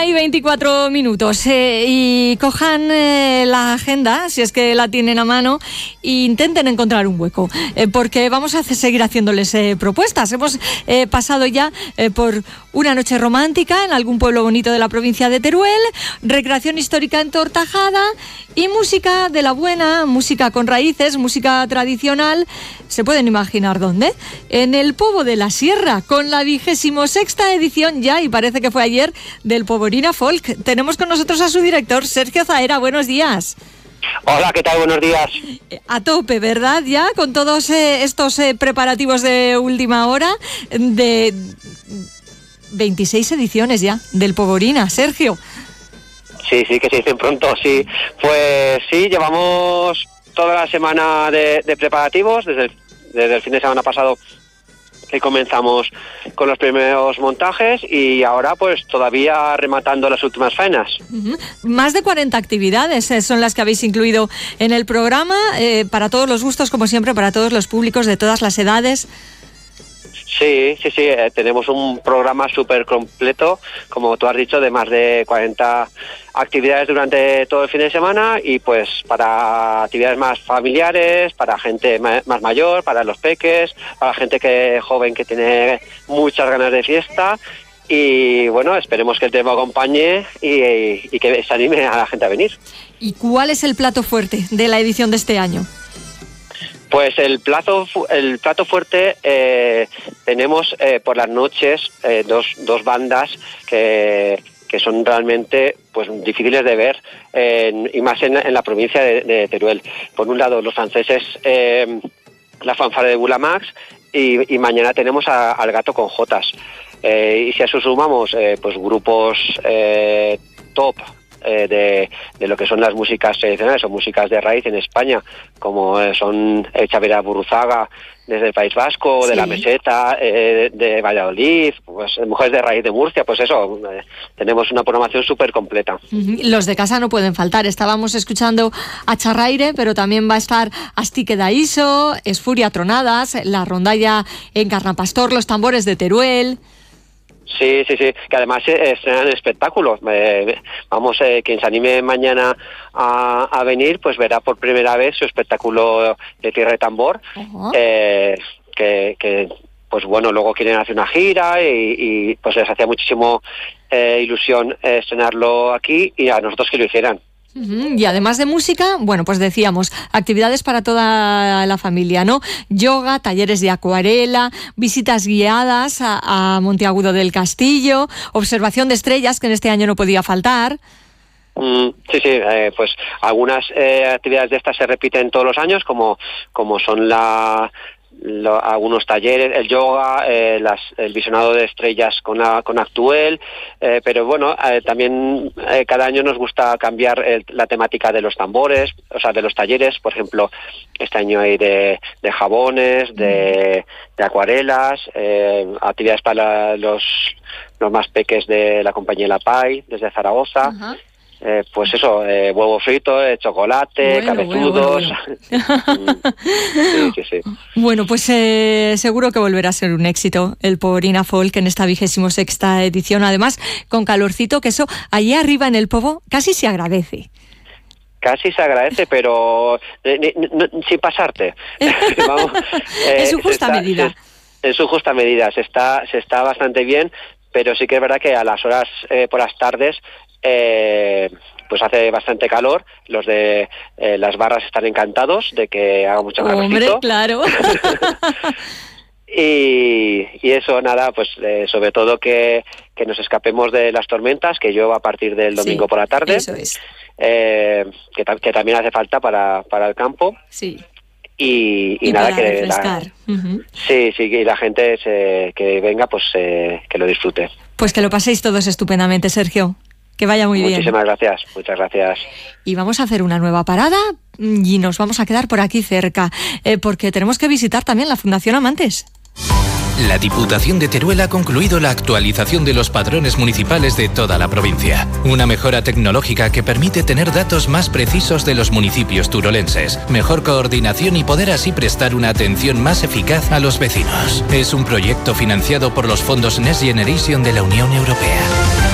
1:24. Y cojan la agenda, si es que la tienen a mano, e intenten encontrar un hueco, porque vamos a seguir haciéndoles propuestas. Hemos pasado ya por una noche romántica en algún pueblo bonito de la provincia de Teruel, recreación histórica en Tortajada y música de la buena, música con raíces, música tradicional. ¿Se pueden imaginar dónde? En el Pobo de la Sierra, con la 26ª edición ya, y parece que fue ayer, del Poborina Folk. Tenemos con nosotros a su director, Sergio Zaera. Buenos días. Hola, ¿qué tal? Buenos días. A tope, ¿verdad? Ya con todos estos preparativos de última hora, de 26 ediciones ya del Poborina, Sergio. Sí, que se dicen pronto, sí. Pues sí, llevamos toda la semana de preparativos, desde el fin de semana pasado que comenzamos con los primeros montajes y ahora pues todavía rematando las últimas faenas. Más de 40 actividades son las que habéis incluido en el programa, para todos los gustos, como siempre, para todos los públicos de todas las edades. Sí, tenemos un programa súper completo, como tú has dicho, de más de 40 actividades durante todo el fin de semana y pues para actividades más familiares, para gente más mayor, para los peques, para gente joven que tiene muchas ganas de fiesta y bueno, esperemos que el tema acompañe y que se anime a la gente a venir. ¿Y cuál es el plato fuerte de la edición de este año? Pues el plato fuerte, tenemos por las noches dos bandas que son realmente pues difíciles de ver, y más en la provincia de Teruel. Por un lado, los franceses, la fanfare de Bulamax, y mañana tenemos al Gato con Jotas. Y si a eso sumamos pues grupos top, de lo que son las músicas tradicionales o músicas de raíz en España, como son Chavira Burruzaga desde el País Vasco, sí, de la Meseta, de Valladolid, pues Mujeres de Raíz de Murcia, pues eso, tenemos una programación súper completa. Los de casa no pueden faltar. Estábamos escuchando a Charraire, pero también va a estar Astique da Iso, Esfuria Tronadas, la rondalla en Carnapastor, los tambores de Teruel. Sí, que además estrenan espectáculos. Quien se anime mañana a venir, pues verá por primera vez su espectáculo de Tierra de Tambor, que pues bueno, luego quieren hacer una gira y pues les hacía muchísimo ilusión estrenarlo aquí y a nosotros que lo hicieran. Y además de música, bueno, pues decíamos, actividades para toda la familia, ¿no? Yoga, talleres de acuarela, visitas guiadas a Monteagudo del Castillo, observación de estrellas, que en este año no podía faltar. Sí, pues algunas actividades de estas se repiten todos los años, como son algunos talleres, el yoga, el visionado de estrellas con Actuel, pero bueno, también cada año nos gusta cambiar la temática de los tambores, o sea, de los talleres. Por ejemplo, este año hay de jabones, de acuarelas, actividades para los más peques de la compañía La Pai, desde Zaragoza. Uh-huh. Pues eso, huevo frito, chocolate, cabezudos. Bueno. Sí. Bueno, pues seguro que volverá a ser un éxito el Poborina Folk en esta 26ª edición. Además, con calorcito, que eso allí arriba en el Pobo casi se agradece. Casi se agradece, pero sin pasarte. Vamos, en su justa medida. En su justa medida, se está bastante bien, pero sí que es verdad que a las horas por las tardes pues hace bastante calor. Los de las barras están encantados de que haga mucho calorcito. Hombre, claro. y eso, nada, pues sobre todo que nos escapemos de las tormentas, que llueva a partir del domingo por la tarde. Eso es. Que también hace falta para el campo. Sí. Y nada, que refrescar. Sí, que la gente que venga, pues que lo disfrute. Pues que lo paséis todos estupendamente, Sergio. Que vaya muy bien. Muchísimas gracias, muchas gracias. Y vamos a hacer una nueva parada y nos vamos a quedar por aquí cerca, porque tenemos que visitar también la Fundación Amantes. La Diputación de Teruel ha concluido la actualización de los padrones municipales de toda la provincia. Una mejora tecnológica que permite tener datos más precisos de los municipios turolenses, mejor coordinación y poder así prestar una atención más eficaz a los vecinos. Es un proyecto financiado por los fondos Next Generation de la Unión Europea.